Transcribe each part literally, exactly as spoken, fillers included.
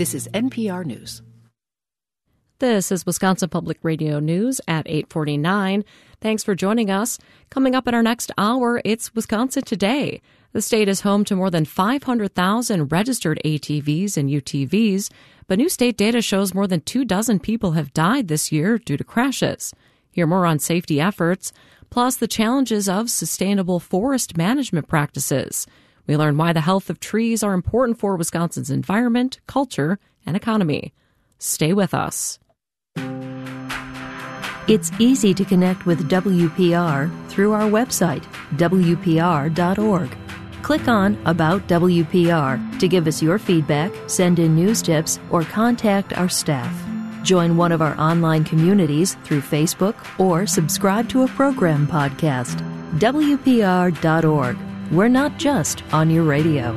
This is N P R News. This is Wisconsin Public Radio News at eight forty-nine. Thanks for joining us. Coming up in our next hour, it's Wisconsin Today. The state is home to more than five hundred thousand registered A T Vs and U T Vs, but new state data shows more than two dozen people have died this year due to crashes. Hear more on safety efforts, plus the challenges of sustainable forest management practices. We learn why the health of trees are important for Wisconsin's environment, culture, and economy. Stay with us. It's easy to connect with W P R through our website, W P R dot org. Click on About W P R to give us your feedback, send in news tips, or contact our staff. Join one of our online communities through Facebook or subscribe to a program podcast. W P R dot org. We're not just on your radio.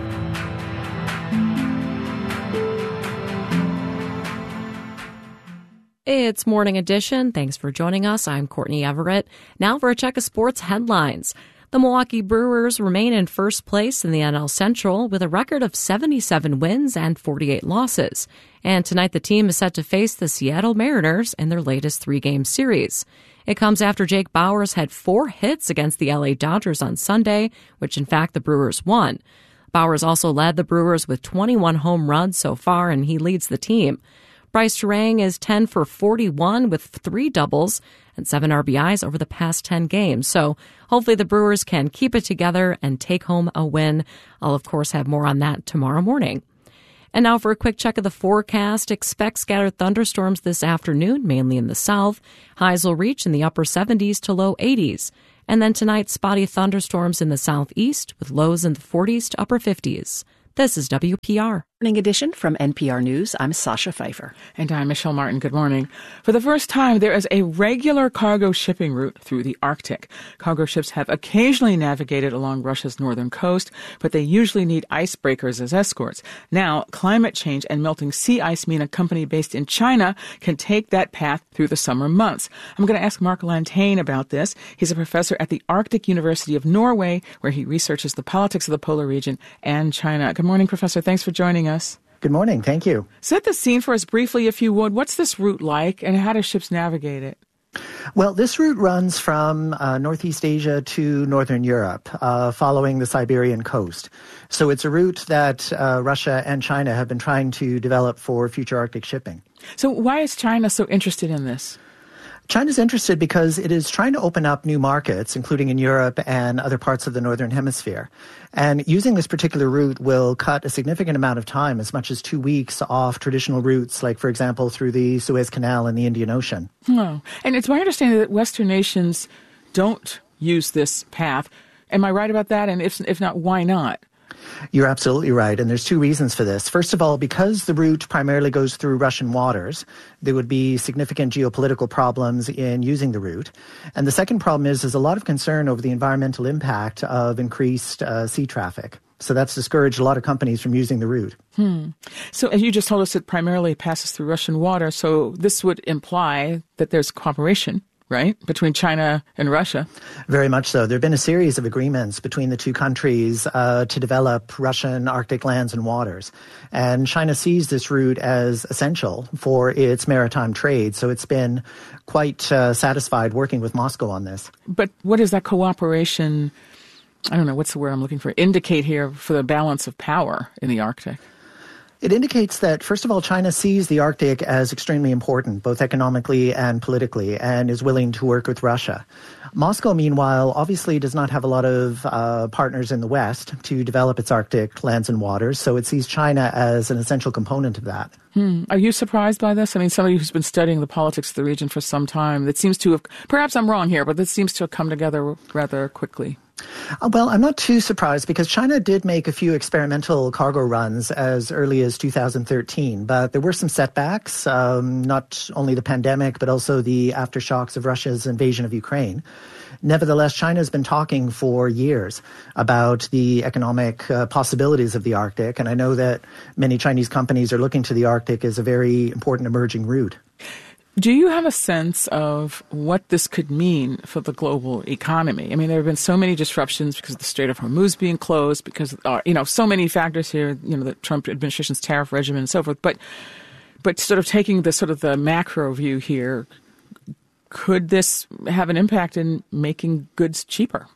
It's Morning Edition. Thanks for joining us. I'm Courtney Everett. Now for a check of sports headlines. The Milwaukee Brewers remain in first place in the N L Central with a record of seventy-seven wins and forty-eight losses. And tonight the team is set to face the Seattle Mariners in their latest three-game series. It comes after Jake Bauers had four hits against the L A Dodgers on Sunday, which in fact the Brewers won. Bauers also led the Brewers with twenty-one home runs so far, and he leads the team. Bryce Turang is ten for forty-one with three doubles and seven R B Is over the past ten games. So hopefully the Brewers can keep it together and take home a win. I'll, of course, have more on that tomorrow morning. And now for a quick check of the forecast. Expect scattered thunderstorms this afternoon, mainly in the south. Highs will reach in the upper seventies to low eighties. And then tonight, spotty thunderstorms in the southeast with lows in the forties to upper fifties. This is W P R. Morning Edition from N P R News. I'm Sasha Pfeiffer. And I'm Michelle Martin. Good morning. For the first time, there is a regular cargo shipping route through the Arctic. Cargo ships have occasionally navigated along Russia's northern coast, but they usually need icebreakers as escorts. Now, climate change and melting sea ice mean a company based in China can take that path through the summer months. I'm going to ask Mark Lantane about this. He's a professor at the Arctic University of Norway, where he researches the politics of the polar region and China. Good morning, Professor. Thanks for joining us. Good morning. Thank you. Set the scene for us briefly, if you would. What's this route like, and how do ships navigate it? Well, this route runs from uh, Northeast Asia to Northern Europe, uh, following the Siberian coast. So it's a route that uh, Russia and China have been trying to develop for future Arctic shipping. So why is China so interested in this? China's interested because it is trying to open up new markets, including in Europe and other parts of the Northern Hemisphere. And using this particular route will cut a significant amount of time, as much as two weeks off traditional routes, like, for example, through the Suez Canal and the Indian Ocean. Oh. And it's my understanding that Western nations don't use this path. Am I right about that? And if if not, why not? You're absolutely right, and there's two reasons for this. First of all, because the route primarily goes through Russian waters, there would be significant geopolitical problems in using the route. And the second problem is there's a lot of concern over the environmental impact of increased uh, sea traffic. So that's discouraged a lot of companies from using the route. Hmm. So as you just told us, it primarily passes through Russian water, so this would imply that there's cooperation, right, between China and Russia? Very much so. There have been a series of agreements between the two countries uh, to develop Russian Arctic lands and waters. And China sees this route as essential for its maritime trade, so it's been quite uh, satisfied working with Moscow on this. But what is that cooperation, I don't know, what's the word I'm looking for, indicate here for the balance of power in the Arctic? It indicates that, first of all, China sees the Arctic as extremely important, both economically and politically, and is willing to work with Russia. Moscow, meanwhile, obviously does not have a lot of uh, partners in the West to develop its Arctic lands and waters, so it sees China as an essential component of that. Hmm. Are you surprised by this? I mean, somebody who's been studying the politics of the region for some time, that seems to have, perhaps I'm wrong here, but this seems to have come together rather quickly. Uh, well, I'm not too surprised because China did make a few experimental cargo runs as early as two thousand thirteen, but there were some setbacks, um, not only the pandemic, but also the aftershocks of Russia's invasion of Ukraine. Nevertheless, China has been talking for years about the economic uh, possibilities of the Arctic, and I know that many Chinese companies are looking to the Arctic as a very important emerging route. Do you have a sense of what this could mean for the global economy? I mean, there have been so many disruptions because of the Strait of Hormuz being closed, because, uh, you know, so many factors here, you know, the Trump administration's tariff regimen and so forth. But, but sort of taking the sort of the macro view here, could this have an impact in making goods cheaper?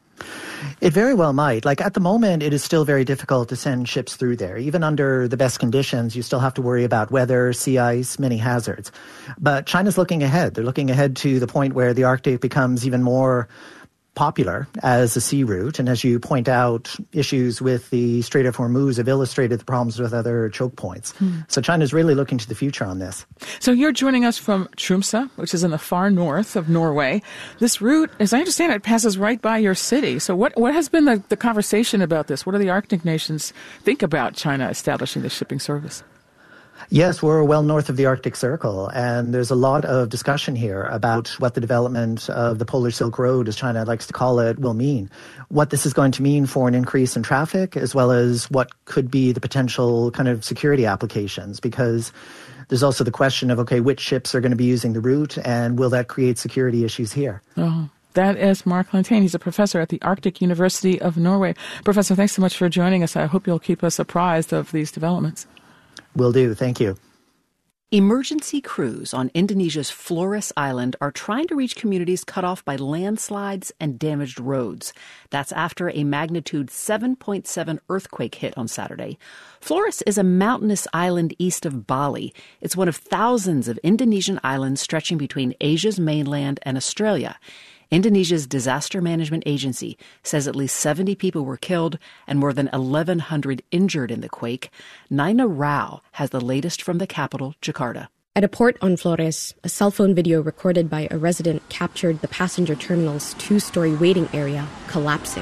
It very well might. Like at the moment, it is still very difficult to send ships through there. Even under the best conditions, you still have to worry about weather, sea ice, many hazards. But China's looking ahead. They're looking ahead to the point where the Arctic becomes even more popular as a sea route. And as you point out, issues with the Strait of Hormuz have illustrated the problems with other choke points. Hmm. So China's really looking to the future on this. So you're joining us from Tromsø, which is in the far north of Norway. This route, as I understand it, passes right by your city. So what, what has been the, the conversation about this? What do the Arctic nations think about China establishing this shipping service? Yes, we're well north of the Arctic Circle, and there's a lot of discussion here about what the development of the Polar Silk Road, as China likes to call it, will mean. What this is going to mean for an increase in traffic, as well as what could be the potential kind of security applications, because there's also the question of, okay, which ships are going to be using the route, and will that create security issues here? Oh. That is Mark Lantane. He's a professor at the Arctic University of Norway. Professor, thanks so much for joining us. I hope you'll keep us apprised of these developments. Will do. Thank you. Emergency crews on Indonesia's Flores Island are trying to reach communities cut off by landslides and damaged roads. That's after a magnitude seven point seven earthquake hit on Saturday. Flores is a mountainous island east of Bali. It's one of thousands of Indonesian islands stretching between Asia's mainland and Australia. Indonesia's disaster management agency says at least seventy people were killed and more than eleven hundred injured in the quake. Naina Rao has the latest from the capital, Jakarta. At a port on Flores, a cell phone video recorded by a resident captured the passenger terminal's two-story waiting area collapsing.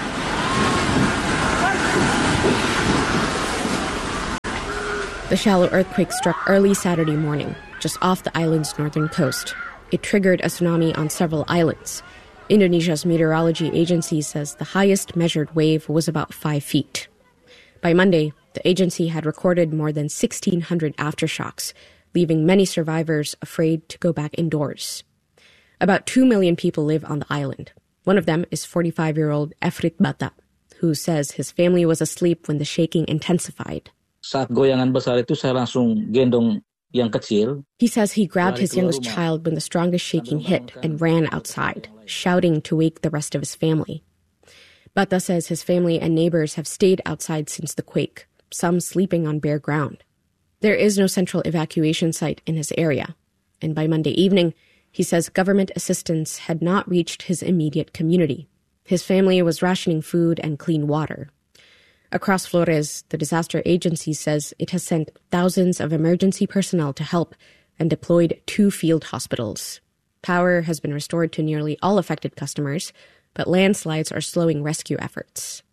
The shallow earthquake struck early Saturday morning, just off the island's northern coast. It triggered a tsunami on several islands. Indonesia's meteorology agency says the highest measured wave was about five feet. By Monday, the agency had recorded more than sixteen hundred aftershocks, leaving many survivors afraid to go back indoors. About two million people live on the island. One of them is forty-five-year-old Efrit Bata, who says his family was asleep when the shaking intensified. Saat goyangan besar itu saya langsung gendong yang kecil. He says he grabbed his youngest child when the strongest shaking hit and ran outside, shouting to wake the rest of his family. Bata says his family and neighbors have stayed outside since the quake, some sleeping on bare ground. There is no central evacuation site in his area, and by Monday evening, he says government assistance had not reached his immediate community. His family was rationing food and clean water. Across Flores, the disaster agency says it has sent thousands of emergency personnel to help and deployed two field hospitals. Power has been restored to nearly all affected customers, but landslides are slowing rescue efforts.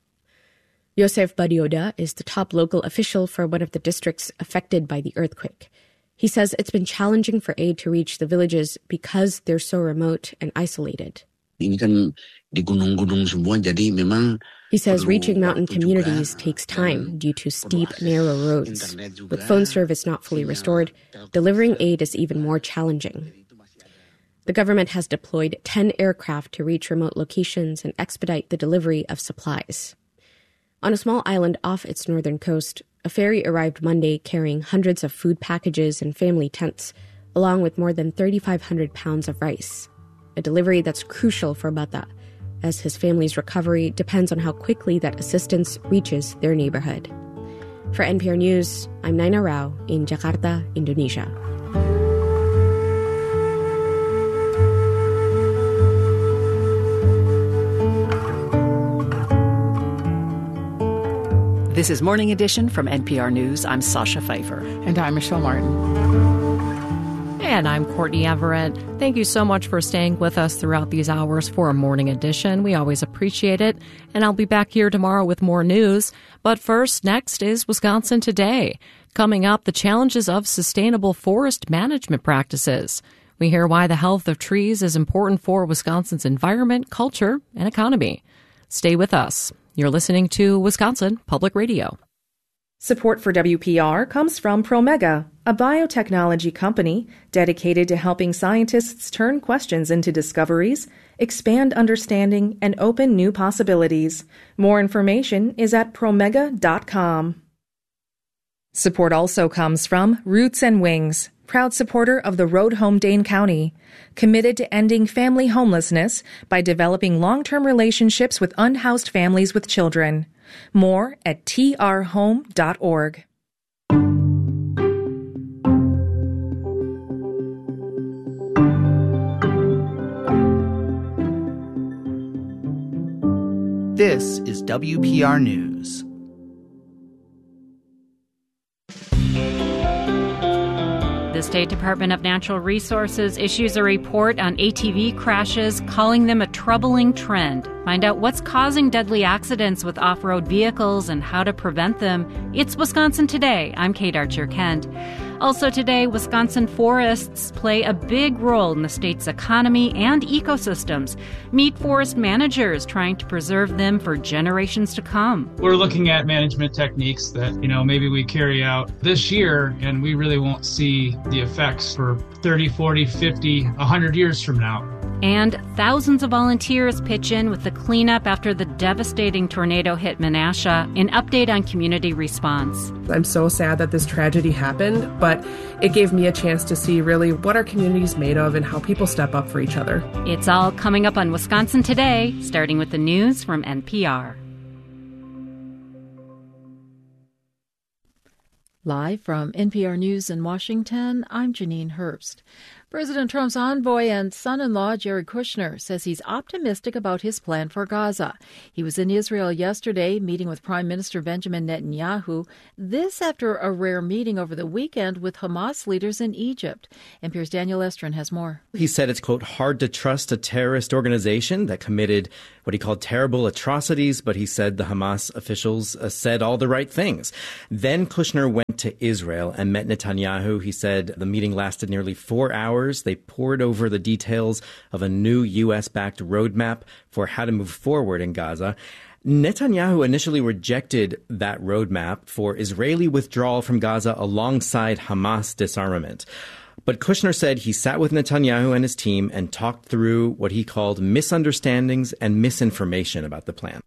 Yosef Badioda is the top local official for one of the districts affected by the earthquake. He says it's been challenging for aid to reach the villages because they're so remote and isolated. Ini kan di gunung-gunung semua, jadi memang He says reaching mountain communities takes time due to steep, narrow roads. With phone service not fully restored, delivering aid is even more challenging. The government has deployed ten aircraft to reach remote locations and expedite the delivery of supplies. On a small island off its northern coast, a ferry arrived Monday carrying hundreds of food packages and family tents, along with more than thirty-five hundred pounds of rice, a delivery that's crucial for Bata, as his family's recovery depends on how quickly that assistance reaches their neighborhood. For N P R News, I'm Naina Rao in Jakarta, Indonesia. This is Morning Edition from N P R News. I'm Sasha Pfeiffer. And I'm Michelle Martin. And I'm Courtney Everett. Thank you so much for staying with us throughout these hours for a Morning Edition. We always appreciate it. And I'll be back here tomorrow with more news. But first, next is Wisconsin Today. Coming up, the challenges of sustainable forest management practices. We hear why the health of trees is important for Wisconsin's environment, culture, and economy. Stay with us. You're listening to Wisconsin Public Radio. Support for W P R comes from Promega, a biotechnology company dedicated to helping scientists turn questions into discoveries, expand understanding, and open new possibilities. More information is at promega dot com. Support also comes from Roots and Wings, proud supporter of the Road Home Dane County, committed to ending family homelessness by developing long-term relationships with unhoused families with children. More at t r home dot org. This is W P R News. The State Department of Natural Resources issues a report on A T V crashes, calling them a troubling trend. Find out what's causing deadly accidents with off-road vehicles and how to prevent them. It's Wisconsin Today. I'm Kate Archer-Kent. Also today, Wisconsin forests play a big role in the state's economy and ecosystems. Meet forest managers trying to preserve them for generations to come. We're looking at management techniques that, you know, maybe we carry out this year and we really won't see the effects for thirty, forty, fifty, one hundred years from now. And thousands of volunteers pitch in with the cleanup after the devastating tornado hit Menasha. An update on community response. I'm so sad that this tragedy happened, but it gave me a chance to see really what our community is made of and how people step up for each other. It's all coming up on Wisconsin Today, starting with the news from N P R. Live from N P R News in Washington, I'm Janine Herbst. President Trump's envoy and son-in-law Jared Kushner says he's optimistic about his plan for Gaza. He was in Israel yesterday meeting with Prime Minister Benjamin Netanyahu. This after a rare meeting over the weekend with Hamas leaders in Egypt. N P R's Daniel Estrin has more. He said it's, quote, hard to trust a terrorist organization that committed what he called terrible atrocities, but he said the Hamas officials uh, said all the right things. Then Kushner went to Israel and met Netanyahu. He said the meeting lasted nearly four hours. They poured over the details of a new U S-backed roadmap for how to move forward in Gaza. Netanyahu initially rejected that roadmap for Israeli withdrawal from Gaza alongside Hamas disarmament. But Kushner said he sat with Netanyahu and his team and talked through what he called misunderstandings and misinformation about the plan.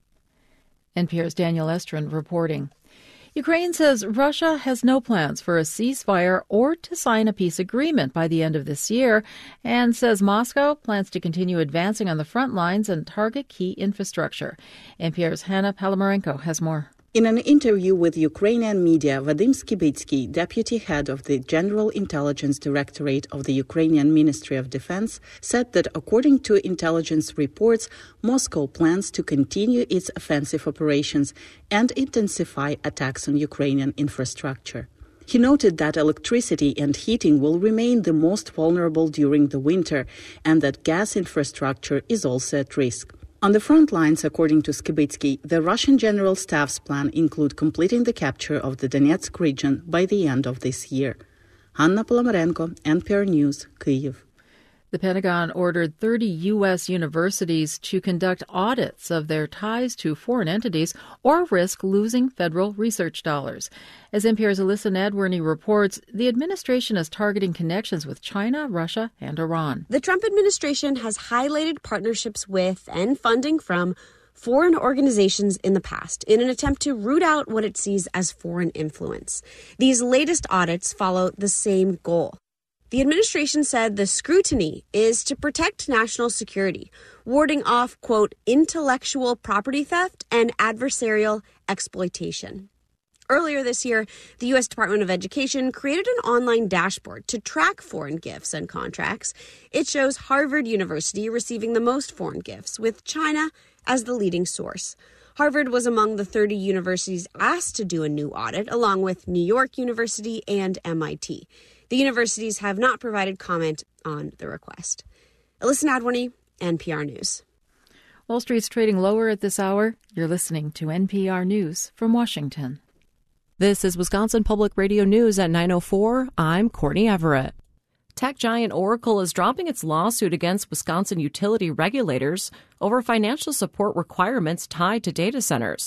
N P R's Daniel Estrin reporting. Ukraine says Russia has no plans for a ceasefire or to sign a peace agreement by the end of this year, and says Moscow plans to continue advancing on the front lines and target key infrastructure. N P R's Hannah Palomarenko has more. In an interview with Ukrainian media, Vadim Skibitsky, deputy head of the General Intelligence Directorate of the Ukrainian Ministry of Defense, said that according to intelligence reports, Moscow plans to continue its offensive operations and intensify attacks on Ukrainian infrastructure. He noted that electricity and heating will remain the most vulnerable during the winter and that gas infrastructure is also at risk. On the front lines, according to Skibitsky, the Russian General Staff's plan include completing the capture of the Donetsk region by the end of this year. Hanna Polomarenko, N P R News, Kyiv. The Pentagon ordered thirty U S universities to conduct audits of their ties to foreign entities or risk losing federal research dollars. As N P R's Alyssa Nadworny reports, the administration is targeting connections with China, Russia, and Iran. The Trump administration has highlighted partnerships with and funding from foreign organizations in the past in an attempt to root out what it sees as foreign influence. These latest audits follow the same goal. The administration said the scrutiny is to protect national security, warding off, quote, intellectual property theft and adversarial exploitation. Earlier this year, the U S Department of Education created an online dashboard to track foreign gifts and contracts. It shows Harvard University receiving the most foreign gifts, with China as the leading source. Harvard was among the thirty universities asked to do a new audit, along with New York University and M I T. The universities have not provided comment on the request. Alyssa Nadworny, N P R News. Wall Street's trading lower at this hour. You're listening to N P R News from Washington. This is Wisconsin Public Radio News at nine oh four. I'm Courtney Everett. Tech giant Oracle is dropping its lawsuit against Wisconsin utility regulators over financial support requirements tied to data centers.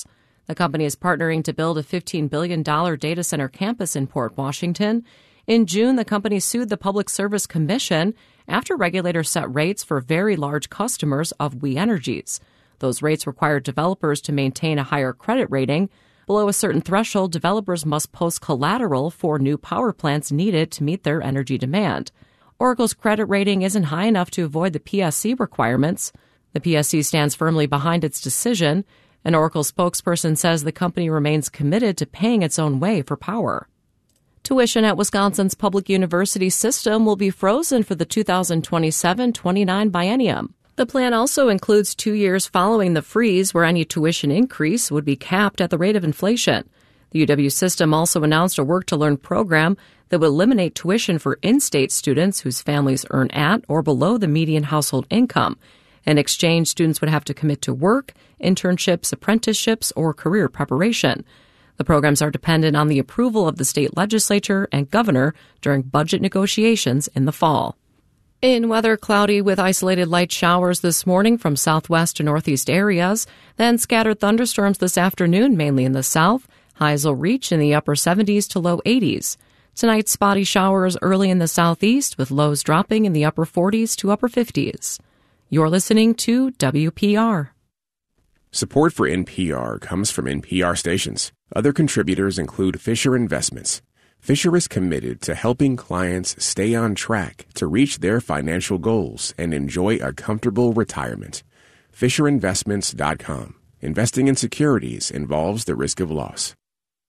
The company is partnering to build a fifteen billion dollars data center campus in Port Washington. In June, the company sued the Public Service Commission after regulators set rates for very large customers of We Energies. Those rates require developers to maintain a higher credit rating. Below a certain threshold, developers must post collateral for new power plants needed to meet their energy demand. Oracle's credit rating isn't high enough to avoid the P S C requirements. The P S C stands firmly behind its decision. An Oracle spokesperson says the company remains committed to paying its own way for power. Tuition at Wisconsin's public university system will be frozen for the two thousand twenty-seven twenty-nine biennium. The plan also includes two years following the freeze where any tuition increase would be capped at the rate of inflation. The U W system also announced a work-to-learn program that would eliminate tuition for in-state students whose families earn at or below the median household income. In exchange, students would have to commit to work, internships, apprenticeships, or career preparation. The programs are dependent on the approval of the state legislature and governor during budget negotiations in the fall. In weather, cloudy with isolated light showers this morning from southwest to northeast areas, then scattered thunderstorms this afternoon, mainly in the south. Highs will reach in the upper seventies to low eighties. Tonight, spotty showers early in the southeast, with lows dropping in the upper forties to upper fifties. You're listening to W P R. Support for N P R comes from N P R stations. Other contributors include Fisher Investments. Fisher is committed to helping clients stay on track to reach their financial goals and enjoy a comfortable retirement. Fisher Investments dot com. Investing in securities involves the risk of loss.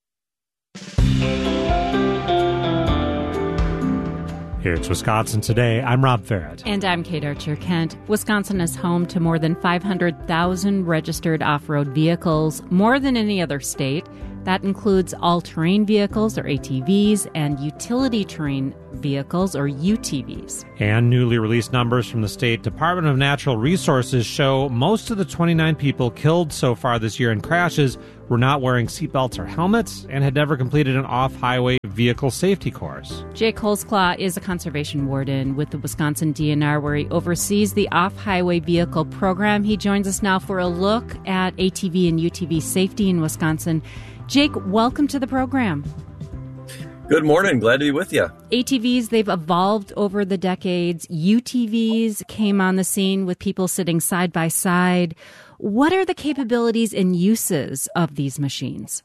It's Wisconsin Today. I'm Rob Farrett. And I'm Kate Archer-Kent. Wisconsin is home to more than five hundred thousand registered off-road vehicles, more than any other state. That includes all-terrain vehicles, or A T Vs, and utility terrain vehicles, or U T Vs. And newly released numbers from the State Department of Natural Resources show most of the twenty-nine people killed so far this year in crashes were not wearing seatbelts or helmets and had never completed an off-highway vehicle safety course. Jake Holzclaw is a conservation warden with the Wisconsin D N R, where he oversees the off-highway vehicle program. He joins us now for a look at A T V and U T V safety in Wisconsin. Jake, welcome to the program. Good morning. Glad to be with you. A T Vs, they've evolved over the decades. U T Vs came on the scene with people sitting side by side. What are the capabilities and uses of these machines?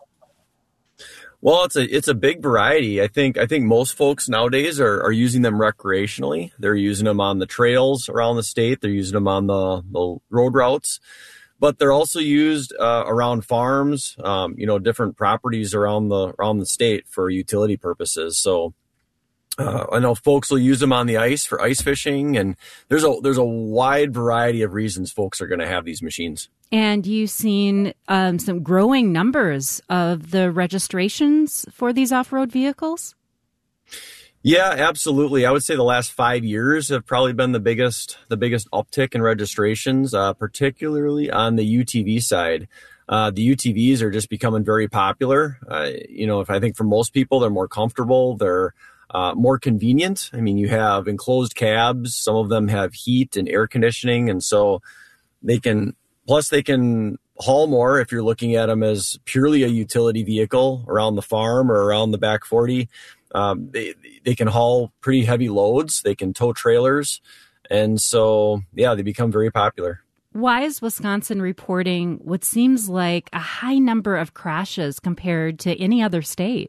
Well, it's a it's a big variety. I think I think most folks nowadays are, are using them recreationally. They're using them on the trails around the state. They're using them on the, the road routes. But they're also used uh, around farms, um, you know, different properties around the around the state for utility purposes. So uh, I know folks will use them on the ice for ice fishing, and there's a there's a wide variety of reasons folks are going to have these machines. And you've seen um, some growing numbers of the registrations for these off-road vehicles? Yeah, absolutely. I would say the last five years have probably been the biggest the biggest uptick in registrations, uh, particularly on the U T V side. Uh, the U T Vs are just becoming very popular. Uh, you know, if I think for most people, they're more comfortable. They're uh, more convenient. I mean, you have enclosed cabs. Some of them have heat and air conditioning, and so they can. Plus, they can haul more if you're looking at them as purely a utility vehicle around the farm or around the back forty. Um, they they can haul pretty heavy loads. They can tow trailers. And so, yeah, they become very popular. Why is Wisconsin reporting what seems like a high number of crashes compared to any other state?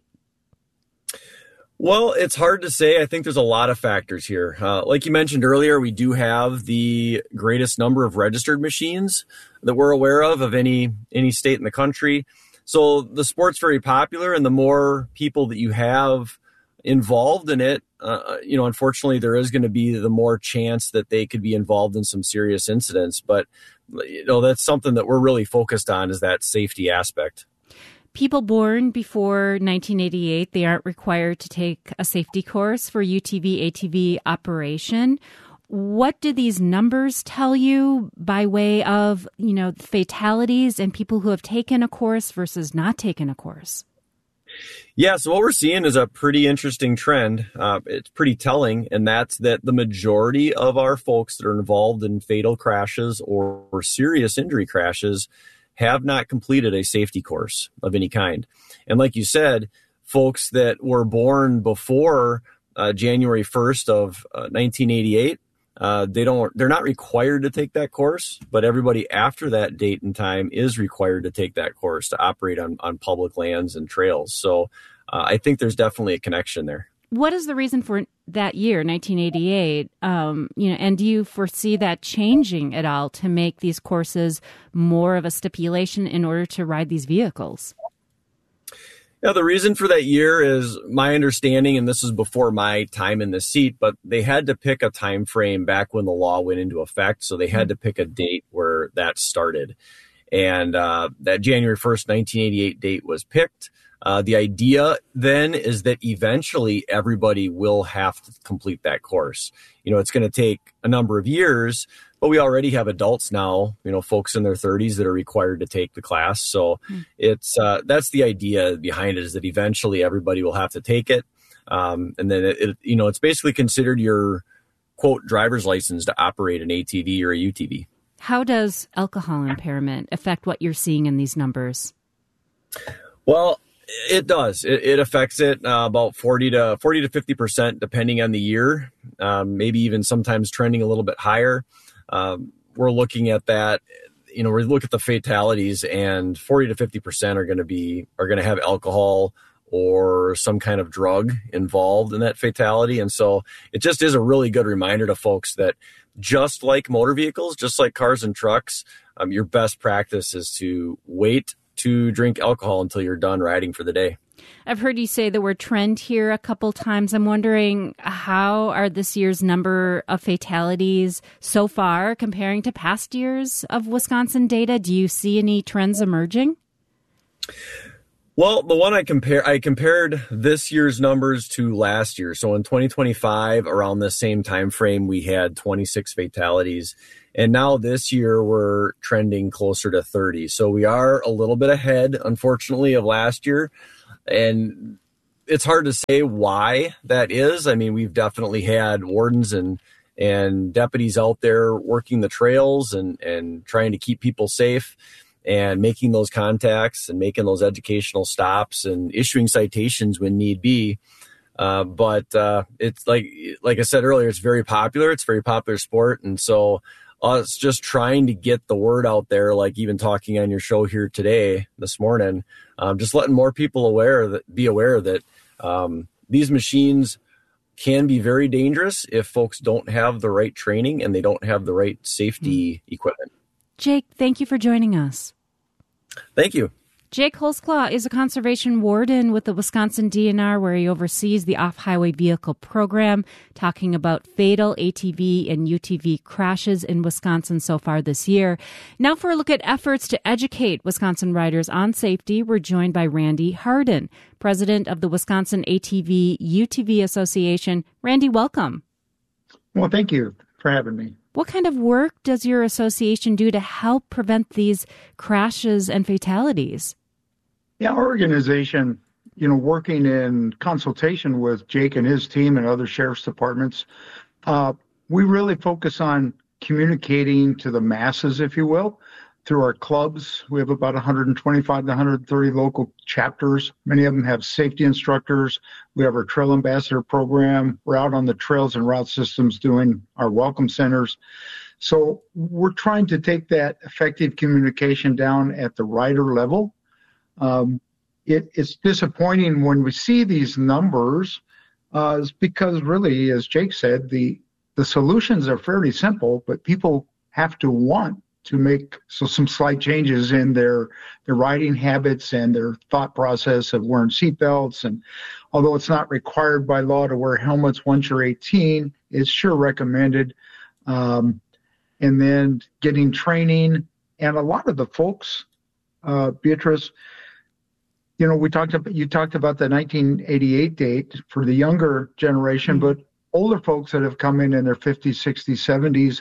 Well, it's hard to say. I think there's a lot of factors here. Uh, like you mentioned earlier, we do have the greatest number of registered machines that we're aware of of any any state in the country. So the sport's very popular, and the more people that you have involved in it, uh, you know, unfortunately, there is going to be the more chance that they could be involved in some serious incidents. But, you know, that's something that we're really focused on, is that safety aspect. People born before nineteen eighty-eight, they aren't required to take a safety course for U T V, A T V operation. What do these numbers tell you by way of, you know, fatalities and people who have taken a course versus not taken a course? Yeah, so what we're seeing is a pretty interesting trend. Uh, it's pretty telling, and that's that the majority of our folks that are involved in fatal crashes or, or serious injury crashes have not completed a safety course of any kind. And like you said, folks that were born before uh, January first of uh, nineteen eighty-eight, uh, they don't, they're not required to take that course, but everybody after that date and time is required to take that course to operate on, on public lands and trails. So uh, I think there's definitely a connection there. What is the reason for that year, nineteen eighty-eight? Um, you know, and do you foresee that changing at all to make these courses more of a stipulation in order to ride these vehicles? Yeah, the reason for that year is my understanding, and this is before my time in the seat, but they had to pick a time frame back when the law went into effect. So they had to pick a date where that started. And uh, that January first, nineteen eighty-eight date was picked. Uh, the idea then is that eventually everybody will have to complete that course. You know, it's going to take a number of years, but we already have adults now, you know, folks in their thirties that are required to take the class. So mm. it's, uh, that's the idea behind it, is that eventually everybody will have to take it. Um, and then it, it, you know, it's basically considered your quote driver's license to operate an A T V or a U T V. How does alcohol impairment affect what you're seeing in these numbers? Well, it does. It, it affects it uh, about forty to fifty percent, depending on the year, um, maybe even sometimes trending a little bit higher. Um, we're looking at that, you know, we look at the fatalities, and forty to fifty percent are going to be, are going to have alcohol or some kind of drug involved in that fatality. And so it just is a really good reminder to folks that just like motor vehicles, just like cars and trucks, um, your best practice is to wait to drink alcohol until you're done riding for the day. I've heard you say the word trend here a couple times. I'm wondering, how are this year's number of fatalities so far comparing to past years of Wisconsin data? Do you see any trends emerging? Well, the one I compare, I compared this year's numbers to last year. So in twenty twenty-five, around the same time frame, we had twenty-six fatalities. And now this year we're trending closer to thirty. So we are a little bit ahead, unfortunately, of last year. And it's hard to say why that is. I mean, we've definitely had wardens and and deputies out there working the trails and, and trying to keep people safe and making those contacts and making those educational stops and issuing citations when need be. Uh, but uh, it's like like I said earlier, it's very popular. It's a very popular sport. And so us just trying to get the word out there, like even talking on your show here today, this morning, um, just letting more people aware that be aware that um, these machines can be very dangerous if folks don't have the right training and they don't have the right safety mm-hmm. equipment. Jake, thank you for joining us. Thank you. Jake Holzclaw is a conservation warden with the Wisconsin D N R, where he oversees the off-highway vehicle program, talking about fatal A T V and U T V crashes in Wisconsin so far this year. Now for a look at efforts to educate Wisconsin riders on safety, we're joined by Randy Hardin, president of the Wisconsin A T V U T V Association. Randy, welcome. Well, thank you for having me. What kind of work does your association do to help prevent these crashes and fatalities? Yeah, our organization, you know, working in consultation with Jake and his team and other sheriff's departments, uh, we really focus on communicating to the masses, if you will, through our clubs. We have about one hundred twenty-five to one hundred thirty local chapters. Many of them have safety instructors. We have our trail ambassador program. We're out on the trails and route systems doing our welcome centers. So we're trying to take that effective communication down at the rider level. Um, it, it's disappointing when we see these numbers, uh, is because really, as Jake said, the the solutions are fairly simple, but people have to want to make so some slight changes in their their riding habits and their thought process of wearing seatbelts. And although it's not required by law to wear helmets once you're eighteen, it's sure recommended. Um, and then getting training, and a lot of the folks, uh, Beatrice, you know, we talked about, you talked about the nineteen eighty-eight date for the younger generation, mm-hmm. but older folks that have come in in their fifties, sixties, seventies,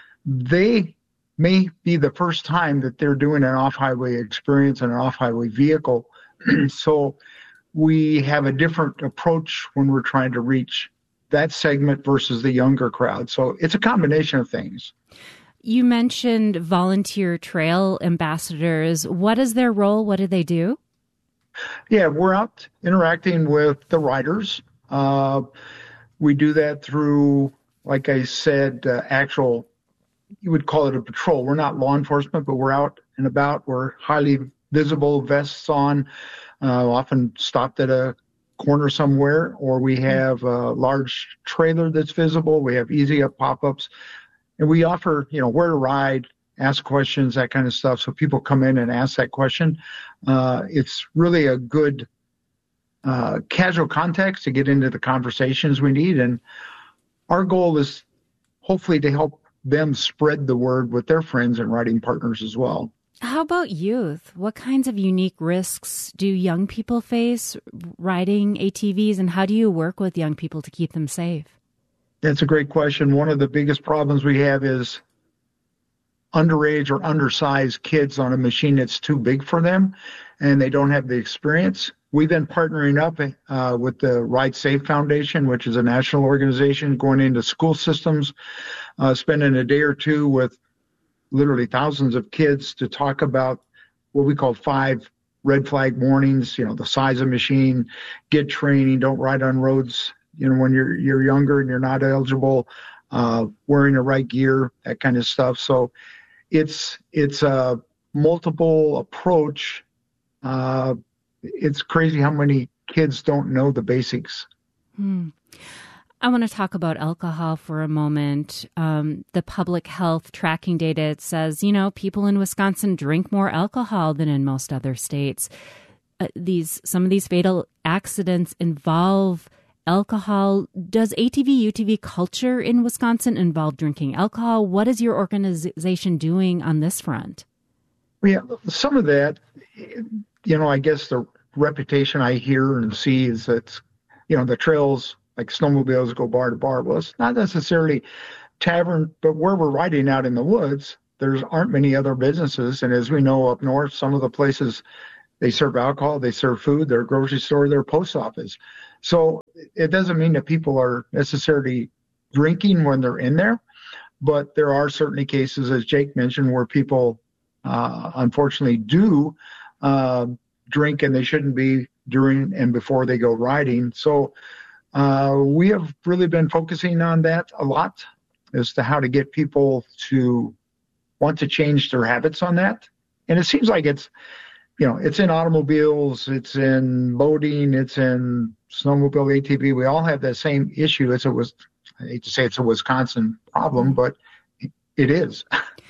they may be the first time that they're doing an off-highway experience in an off-highway vehicle. So we have a different approach when we're trying to reach that segment versus the younger crowd. So it's a combination of things. You mentioned volunteer trail ambassadors. What is their role? What do they do? Yeah, we're out interacting with the riders. Uh, we do that through, like I said, uh, actual, you would call it a patrol. We're not law enforcement, but we're out and about. We're highly visible, vests on, uh, often stopped at a corner somewhere, or we have a large trailer that's visible. We have easy up pop-ups, and we offer, you know, where to ride, ask questions, that kind of stuff. So people come in and ask that question. Uh, it's really a good uh, casual context to get into the conversations we need. And our goal is hopefully to help them spread the word with their friends and riding partners as well. How about youth? What kinds of unique risks do young people face riding A T Vs, and how do you work with young people to keep them safe? That's a great question. One of the biggest problems we have is underage or undersized kids on a machine that's too big for them, and they don't have the experience. We've been partnering up uh, with the Ride Safe Foundation, which is a national organization, going into school systems, uh, spending a day or two with literally thousands of kids to talk about what we call five red flag warnings, you know, the size of machine, get training, don't ride on roads, you know, when you're you're younger and you're not eligible, uh, wearing the right gear, that kind of stuff. So it's it's a multiple approach. Uh, it's crazy how many kids don't know the basics. Hmm. I want to talk about alcohol for a moment. Um, the public health tracking data, it says, you know, people in Wisconsin drink more alcohol than in most other states. Uh, these some of these fatal accidents involve alcohol. Does A T V, U T V culture in Wisconsin involve drinking alcohol? What is your organization doing on this front? Yeah, some of that, you know, I guess the reputation I hear and see is that, you know, the trails, like snowmobiles, go bar to bar. Well, it's not necessarily tavern, but where we're riding out in the woods, there aren't many other businesses. And as we know up north, some of the places they serve alcohol, they serve food, their grocery store, their post office. So it doesn't mean that people are necessarily drinking when they're in there, but there are certainly cases, as Jake mentioned, where people uh, unfortunately do uh, drink, and they shouldn't be during and before they go riding. So uh, we have really been focusing on that a lot as to how to get people to want to change their habits on that. And it seems like it's, you know, it's in automobiles, it's in boating, it's in snowmobile, A T V. We all have that same issue. It's a, I hate to say it's a Wisconsin problem, but it is.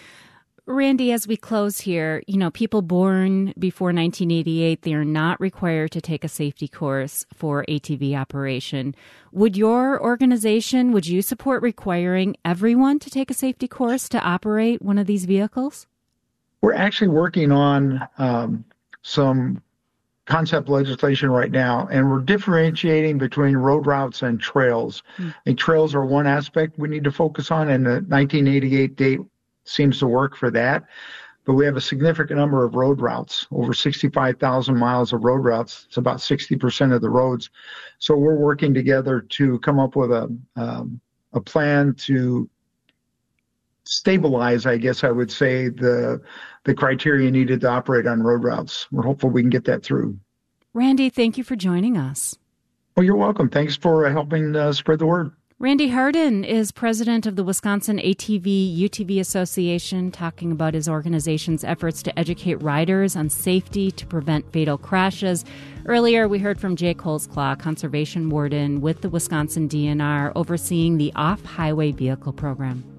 Randy, as we close here, you know, people born before nineteen eighty-eight, they are not required to take a safety course for A T V operation. Would your organization, would you support requiring everyone to take a safety course to operate one of these vehicles? We're actually working on um, some concept legislation right now, and we're differentiating between road routes and trails. Mm. And trails are one aspect we need to focus on, and the nineteen eighty-eight date seems to work for that. But we have a significant number of road routes, over sixty-five thousand miles of road routes. It's about sixty percent of the roads. So we're working together to come up with a um, a plan to stabilize, I guess I would say, the the criteria needed to operate on road routes. We're hopeful we can get that through. Randy, thank you for joining us. Well, you're welcome. Thanks for uh, helping uh, spread the word. Randy Hardin is president of the Wisconsin A T V U T V Association, talking about his organization's efforts to educate riders on safety to prevent fatal crashes. Earlier, we heard from Jake Holzclaw, conservation warden with the Wisconsin D N R, overseeing the off-highway vehicle program.